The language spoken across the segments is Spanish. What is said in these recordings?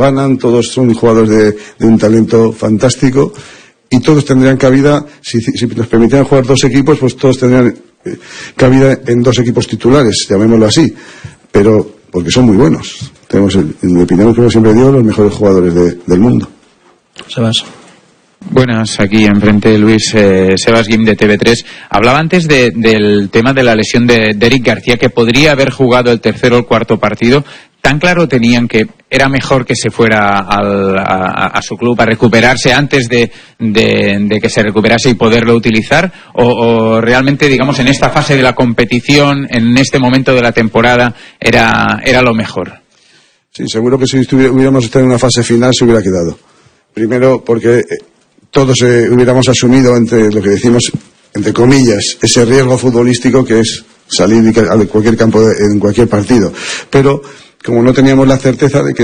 ganan, todos son jugadores de un talento fantástico, y todos tendrían cabida, si nos permitieran jugar 2 equipos, pues todos tendrían cabida en 2 equipos titulares, llamémoslo así, pero porque son muy buenos. Tenemos, en mi opinión, como siempre digo, los mejores jugadores del mundo. Sebas. Buenas, aquí enfrente Luis, Sebas Guim de TV3. Hablaba antes del tema de la lesión de Eric García, que podría haber jugado el tercer o el cuarto partido. ¿Tan claro tenían que era mejor que se fuera a su club a recuperarse antes de que se recuperase y poderlo utilizar? ¿O realmente, digamos, en esta fase de la competición, en este momento de la temporada, era lo mejor? Sí, seguro que si hubiéramos estado en una fase final se hubiera quedado. Primero porque todos hubiéramos asumido, entre lo que decimos, entre comillas, ese riesgo futbolístico que es salir a cualquier campo en cualquier partido. Pero como no teníamos la certeza de que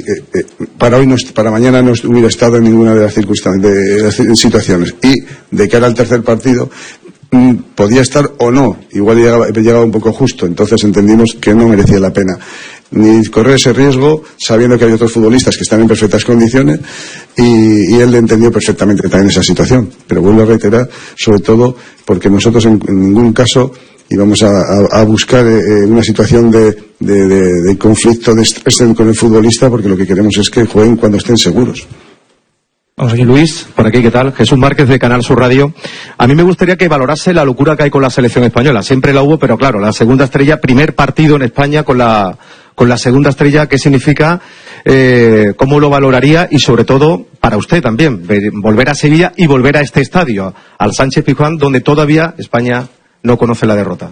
para mañana no hubiera estado en ninguna de las circunstancias, de las situaciones, y de cara al tercer partido podía estar o no, igual llegaba un poco justo, entonces entendimos que no merecía la pena ni correr ese riesgo, sabiendo que hay otros futbolistas que están en perfectas condiciones, y él entendió perfectamente también esa situación. Pero vuelvo a reiterar, sobre todo porque nosotros en ningún caso íbamos a buscar una situación de conflicto, de estrés con el futbolista, porque lo que queremos es que jueguen cuando estén seguros. Vamos aquí, Luis, por aquí, ¿qué tal? Jesús Márquez de Canal Sur Radio. A mí me gustaría que valorase la locura que hay con la selección española. Siempre la hubo, pero claro, la segunda estrella, primer partido en España con la segunda estrella, ¿qué significa? ¿Cómo lo valoraría? Y sobre todo, para usted también, volver a Sevilla y volver a este estadio, al Sánchez Pizjuán, donde todavía España no conoce la derrota.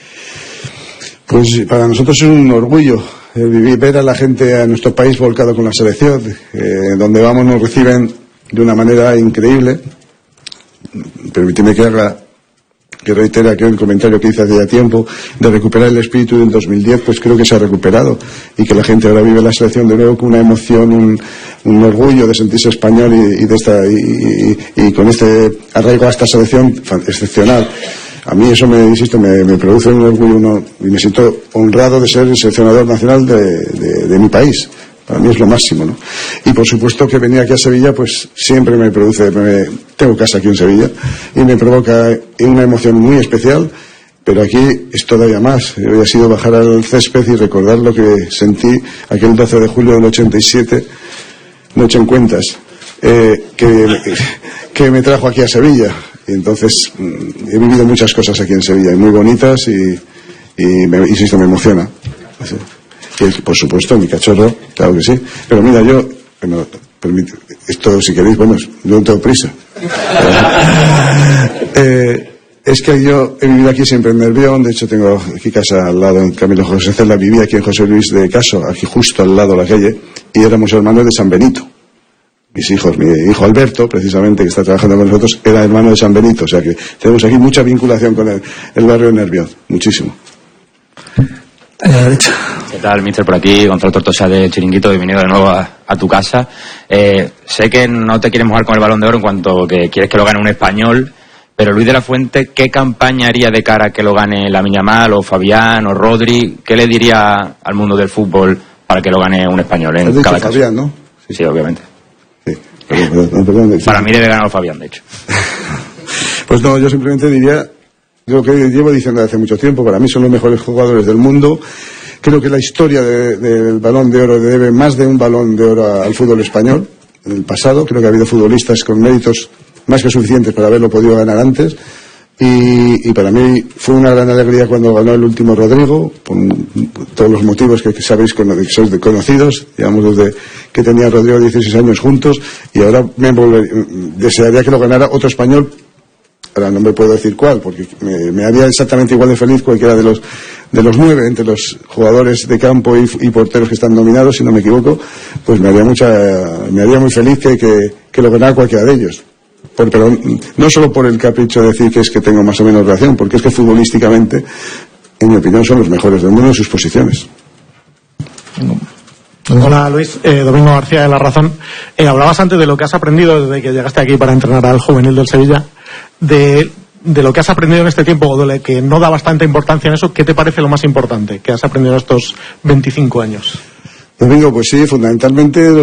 Pues para nosotros es un orgullo ver a la gente, a nuestro país volcado con la selección. Donde vamos nos reciben de una manera increíble. Permíteme que reitere aquel comentario que hice hace ya tiempo, de recuperar el espíritu del 2010, pues creo que se ha recuperado, y que la gente ahora vive la selección de nuevo con una emoción, un orgullo de sentirse español y con este arraigo a esta selección excepcional. A mí eso me produce un orgullo, y me siento honrado de ser el seleccionador nacional de mi país. Para mí es lo máximo, ¿no? Y por supuesto que venir aquí a Sevilla, pues siempre me produce, tengo casa aquí en Sevilla, y me provoca una emoción muy especial, pero aquí es todavía más. Hoy ha sido bajar al césped y recordar lo que sentí aquel 12 de julio del 87, noche en Cuentas, que me trajo aquí a Sevilla. Y entonces he vivido muchas cosas aquí en Sevilla, muy bonitas, insisto, me emociona. Así. Y por supuesto, mi cachorro, claro que sí. Pero mira, esto si queréis, bueno, yo no tengo prisa. Es que yo he vivido aquí siempre en Nervión, de hecho tengo aquí casa al lado, en Camilo José Cela, vivía aquí en José Luis de Caso, aquí justo al lado de la calle, y éramos hermanos de San Benito. Mis hijos, mi hijo Alberto, precisamente, que está trabajando con nosotros, era hermano de San Benito, o sea que tenemos aquí mucha vinculación con el barrio de Nervión, muchísimo. ¿Qué tal, mister? Por aquí, Gonzalo Tortosa de Chiringuito, bienvenido de nuevo a tu casa. Sé que no te quieres mojar con el Balón de Oro en cuanto que quieres que lo gane un español, pero Luis de la Fuente, ¿qué campaña haría de cara a que lo gane Lamine Yamal o Fabián o Rodri? ¿Qué le diría al mundo del fútbol para que lo gane un español en cada caso? Fabián, ¿no? Sí, obviamente. Sí, perdón, para mí debe ganar Fabián, de hecho. Pues no, yo simplemente diría lo que llevo diciendo desde hace mucho tiempo. Para mí son los mejores jugadores del mundo. Creo que la historia del Balón de Oro debe más de un Balón de Oro al fútbol español. En el pasado creo que ha habido futbolistas con méritos más que suficientes para haberlo podido ganar antes. Y para mí fue una gran alegría cuando ganó el último Rodrigo, por todos los motivos que sabéis, que sois conocidos, digamos, desde que tenía Rodrigo 16 años juntos, y ahora desearía que lo ganara otro español. Ahora no me puedo decir cuál, porque me haría exactamente igual de feliz cualquiera de los 9, entre los jugadores de campo y porteros que están nominados, si no me equivoco, pues me haría muy feliz que lo ganara cualquiera de ellos. Pero no solo por el capricho de decir que es que tengo más o menos relación, porque es que futbolísticamente, en mi opinión, son los mejores del mundo en sus posiciones. Hola Luis, Domingo García de La Razón. Hablabas antes de lo que has aprendido desde que llegaste aquí para entrenar al juvenil del Sevilla, de lo que has aprendido en este tiempo, o de lo que no da bastante importancia en eso. ¿Qué te parece lo más importante que has aprendido en estos 25 años? Domingo, pues sí, fundamentalmente